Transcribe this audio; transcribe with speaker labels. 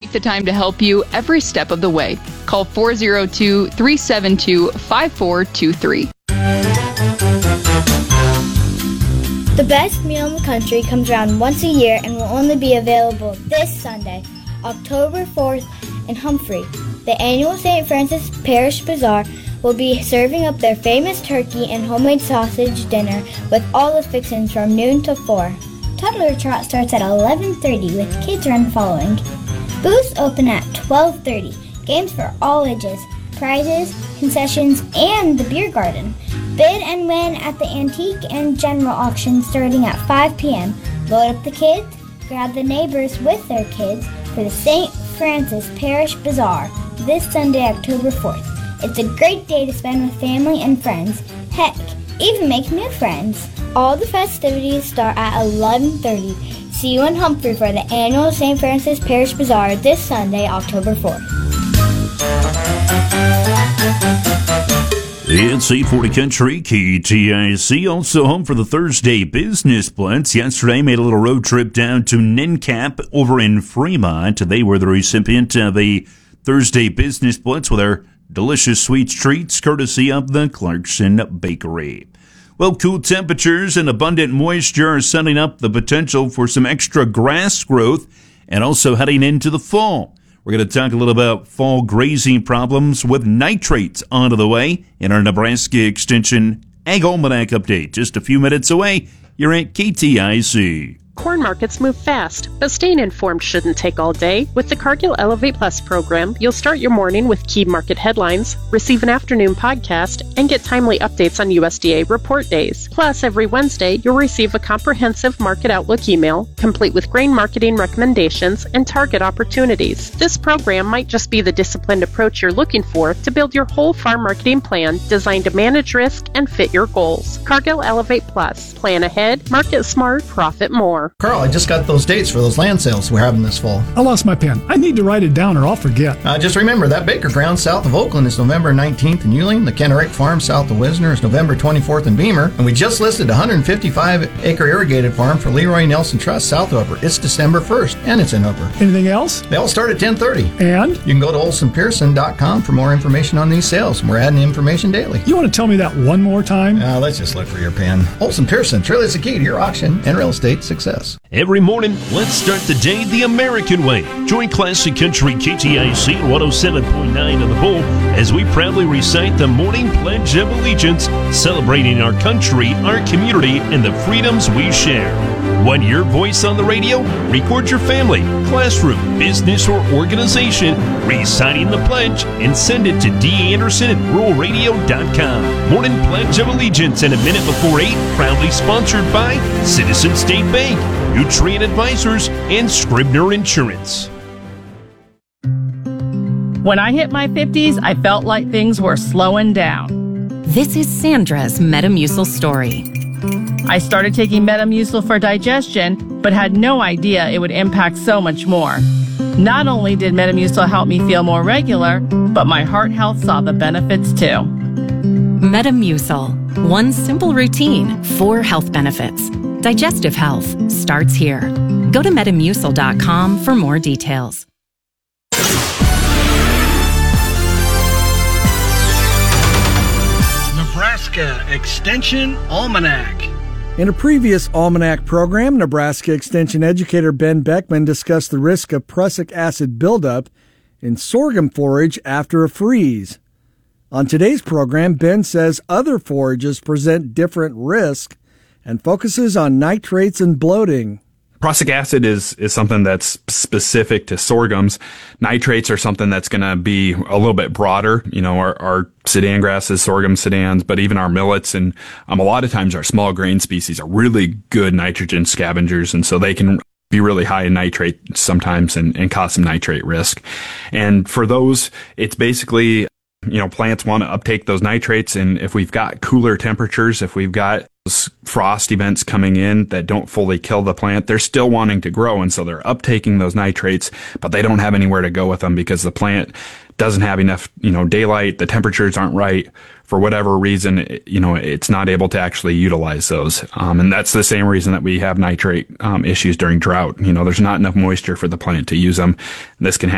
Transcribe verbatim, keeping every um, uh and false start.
Speaker 1: take the time to help you every step of the way. Call four oh two, three seven two, five four two three.
Speaker 2: The best meal in the country comes around once a year and will only be available this Sunday, October fourth, in Humphrey. The annual Saint Francis Parish Bazaar will be serving up their famous turkey and homemade sausage dinner with all the fixings from noon to four. Toddler Trot starts at eleven thirty with Kids Run following. Booths open at twelve thirty. Games for all ages, prizes, concessions, and the beer garden. Bid and win at the antique and general auction starting at five p.m. Load up the kids, grab the neighbors with their kids for the Saint Francis Parish Bazaar this Sunday, October fourth. It's a great day to spend with family and friends. Heck, even make new friends. All the festivities start at eleven thirty. See you in Humphrey for the annual Saint Francis Parish Bazaar this Sunday, October fourth.
Speaker 3: It's eight forty Country, K T I C, also home for the Thursday Business Blitz. Yesterday, made a little road trip down to NINCAP over in Fremont. They were the recipient of a Thursday Business Blitz with their delicious sweets treats, courtesy of the Clarkson Bakery. Well, cool temperatures and abundant moisture are setting up the potential for some extra grass growth and also heading into the fall. We're going to talk a little about fall grazing problems with nitrates onto the way in our Nebraska Extension Ag Almanac update. Just a few minutes away, you're at K T I C.
Speaker 4: Corn markets move fast, but staying informed shouldn't take all day. With the Cargill Elevate Plus program, you'll start your morning with key market headlines, receive an afternoon podcast, and get timely updates on U S D A report days. Plus, every Wednesday, you'll receive a comprehensive market outlook email, complete with grain marketing recommendations and target opportunities. This program might just be the disciplined approach you're looking for to build your whole farm marketing plan designed to manage risk and fit your goals. Cargill Elevate Plus. Plan ahead, market smart, profit more.
Speaker 5: Carl, I just got those dates for those land sales we're having this fall.
Speaker 6: I lost my pen. I need to write it down or I'll forget.
Speaker 5: Uh, just remember, that Baker Ground south of Oakland is November nineteenth in Yulee. The Kennewick Farm south of Wisner is November twenty-fourth in Beamer. And we just listed a one hundred fifty-five acre irrigated farm for Leroy Nelson Trust south of Hooper. It's December first, and it's in Hooper.
Speaker 6: Anything else?
Speaker 5: They all start at ten thirty.
Speaker 6: And?
Speaker 5: You can go to olson pearson dot com for more information on these sales. We're adding information daily.
Speaker 6: You want to tell me that one more time?
Speaker 5: Uh, let's just look for your pen. Olson Pearson, truly is the key to your auction and real estate success.
Speaker 3: Every morning, let's start the day the American way. Join Classic Country K T I C one oh seven point nine of the Bull as we proudly recite the morning Pledge of Allegiance, celebrating our country, our community, and the freedoms we share. Want your voice on the radio? Record your family, classroom, business, or organization reciting the pledge and send it to D. Anderson at rural radio dot com. Morning Pledge of Allegiance and a minute before eight, proudly sponsored by Citizen State Bank, Nutrient Advisors, and Scribner Insurance.
Speaker 7: When I hit my fifties, I felt like things were slowing down.
Speaker 8: This is Sandra's Metamucil story.
Speaker 7: I started taking Metamucil for digestion, but had no idea it would impact so much more. Not only did Metamucil help me feel more regular, but my heart health saw the benefits too.
Speaker 8: Metamucil. One simple routine, four health benefits. Digestive health starts here. Go to metamucil dot com for more details.
Speaker 9: Nebraska Extension Almanac.
Speaker 10: In a previous Almanac program, Nebraska Extension educator Ben Beckman discussed the risk of prussic acid buildup in sorghum forage after a freeze. On today's program, Ben says other forages present different risk and focuses on nitrates and bloating.
Speaker 11: Prussic acid is, is something that's specific to sorghums. Nitrates are something that's going to be a little bit broader. You know, our, our sedan grasses, sorghum sedans, but even our millets and um, a lot of times our small grain species are really good nitrogen scavengers. And so they can be really high in nitrate sometimes and, and cause some nitrate risk. And for those, it's basically, you know, plants want to uptake those nitrates. And if we've got cooler temperatures, if we've got frost events coming in that don't fully kill the plant, they're still wanting to grow. And so they're uptaking those nitrates, but they don't have anywhere to go with them because the plant doesn't have enough, you know, daylight. The temperatures aren't right for whatever reason. It, you know, it's not able to actually utilize those. Um, and that's the same reason that we have nitrate um, issues during drought. You know, there's not enough moisture for the plant to use them. This can happen